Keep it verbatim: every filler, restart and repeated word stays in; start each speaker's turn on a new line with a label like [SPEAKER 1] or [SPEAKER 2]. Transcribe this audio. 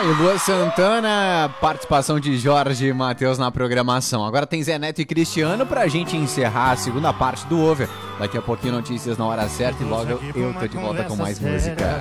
[SPEAKER 1] Aí, Lua Santana, participação de Jorge e Matheus na programação. Agora tem Zé Neto e Cristiano pra gente encerrar a segunda parte do Over. Daqui a pouquinho notícias na hora certa e logo eu tô de volta com mais música.